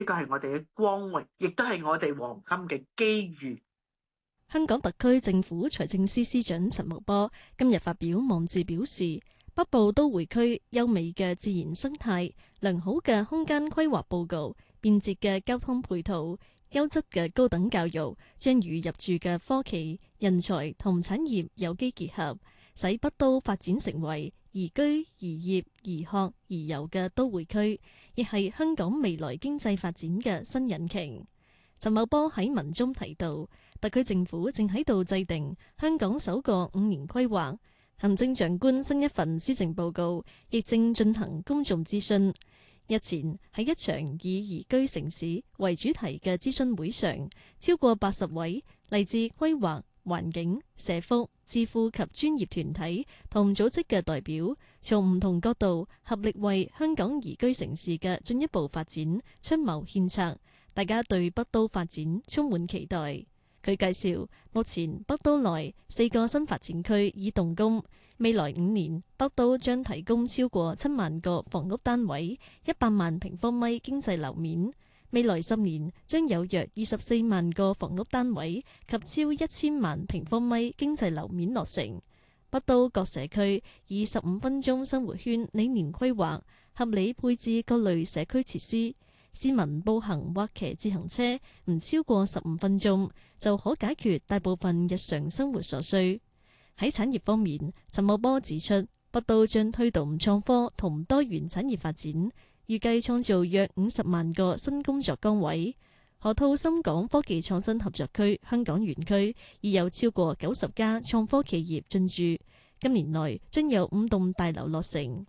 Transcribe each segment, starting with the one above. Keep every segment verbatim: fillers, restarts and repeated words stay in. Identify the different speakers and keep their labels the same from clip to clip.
Speaker 1: 呢個係我哋嘅光榮，亦都係我哋黃金嘅機遇。
Speaker 2: 香港特區政府財政司司長陳茂波今日發表網誌表示，北部都會區優美嘅自然生態、良好嘅空間規劃報告、便捷嘅交通配套、優質嘅高等教育，將與入駐嘅科技、人才同產業有機結合，使北都發展成為宜居、宜業、宜學、宜遊嘅都會區，亦係香港未來經濟發展嘅新引擎。陳茂波喺文中提到，特區政府正喺度制定香港首個五年規劃，行政長官新一份施政報告亦正進行公眾諮詢。日前喺一場以宜居城市為主題嘅諮詢會上，超過八十位嚟自規劃、環境、社福、智庫及專業團體同組織嘅代表，從唔同角度合力為香港宜居城市嘅進一步發展出謀獻策。大家對北都發展充滿期待。佢介紹，目前北都內四個新發展區已動工，未來五年北都將提供超過七萬個房屋單位，一百萬平方米經濟樓面。未來十年將有約二十四萬個房屋單位及超一千萬平方米經濟樓面落成。北都各社區以十五分鐘生活圈理念規劃，合理配置各類社區設施。市民步行或騎自行車唔超過十五分鐘就可解決大部分日常生活所需。喺產業方面，陳茂波指出，北都將推動創科同多元產業發展，預計創造約五十萬個新工作崗位。河套深港科技創新合作區香港園區已有超過九十家創科企業進駐，今年內將有五棟大樓落成。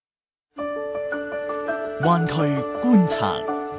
Speaker 3: 灣區觀察，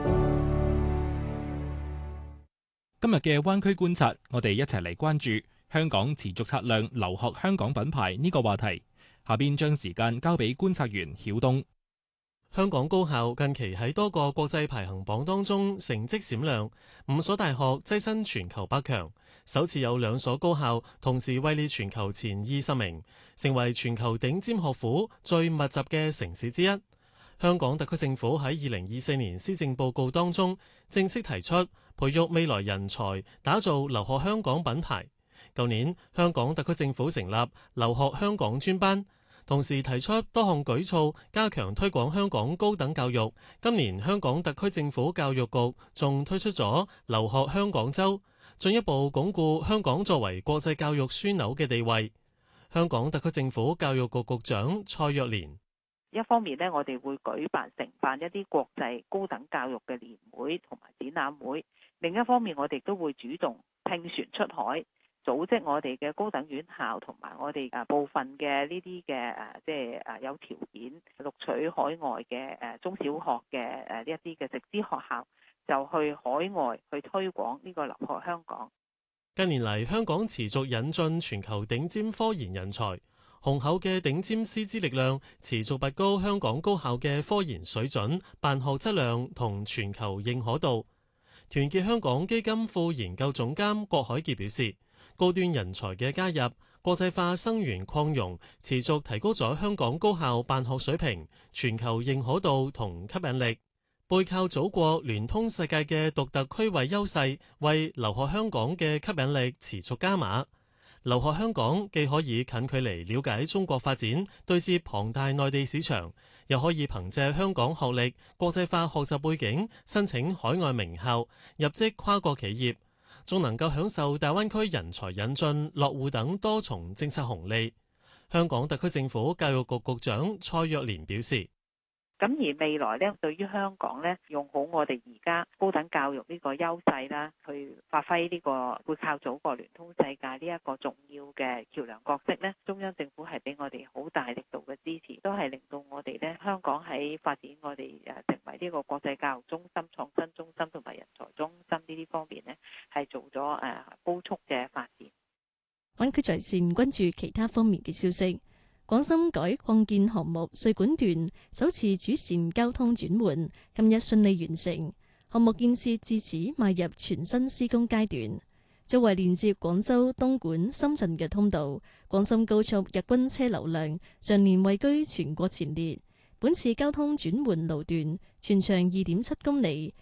Speaker 4: 今日嘅灣區觀察，我哋一齊嚟關注香港持續擦亮留學香港品牌呢個話題。下邊將時間交俾觀察員曉東。
Speaker 5: 香港高校近期喺多個國際排行榜當中成績閃亮，五所大學躋身全球百強，首次有兩所高校同時位列全球前二十名，成為全球頂尖學府最密集嘅城市之一。香港特區政府喺二零二四年施政報告當中正式提出培育未來人才，打造留學香港品牌。舊年香港特區政府成立留學香港專班，同時提出多項舉措加強推廣香港高等教育。今年香港特區政府教育局仲推出咗留學香港周，進一步鞏固香港作為國際教育樞紐嘅地位。香港特區政府教育局局長蔡若蓮。
Speaker 6: 一方面呢，我哋會舉辦承辦一啲國際高等教育嘅年會同埋展覽會；另一方面，我哋都會主動拼船出海，組織我哋嘅高等院校同埋我哋誒部分嘅呢啲嘅誒，即係誒有條件錄取海外嘅誒中小學嘅誒一啲嘅直資學校，就去海外去推廣呢個留學香港。
Speaker 5: 近年嚟，香港持續引進全球頂尖科研人才。雄厚嘅頂尖師資力量持續拔高香港高校嘅科研水準、辦學質量同全球認可度。團結香港基金副研究總監郭海傑表示，高端人才嘅加入、國際化生源擴容，持續提高咗香港高校辦學水平、全球認可度同吸引力。背靠祖國、聯通世界嘅獨特區位優勢，為留學香港嘅吸引力持續加碼。留學香港既可以近距離了解中國發展，對接龐大內地市場，又可以憑借香港學歷、國際化學習背景，申請海外名校，入職跨國企業，仲能夠享受大灣區人才引進、落戶等多重政策紅利。香港特區政府教育局局長蔡若蓮表示。
Speaker 6: 咁而未來咧，對於香港咧，用好我哋而家高等教育呢個優勢啦，去發揮呢個背靠祖國聯通世界呢一個重要嘅橋梁角色咧，中央政府係俾我哋好大力度嘅支持，都係令到我哋咧香港喺發展我哋誒成為呢個國際教育中心、創新中心同埋人才中心呢啲方面咧，係做咗誒高速嘅發展。
Speaker 2: 灣區在線關注其他方面嘅消息。廣深改擴建項目穗莞段首次主線交通轉換，今日順利完成，項目建設至此邁入全新施工階段。作為連接廣州、東莞、深圳嘅通道，廣深高速日均車流量常年位居全國前列。本次交通轉換路段全長二點七公里，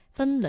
Speaker 2: 分兩